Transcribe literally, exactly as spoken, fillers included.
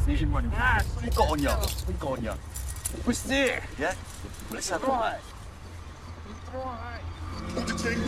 Asian money. Ah, what you got on you? What you got on you? What's there? Yeah? Let's have a Right. Right.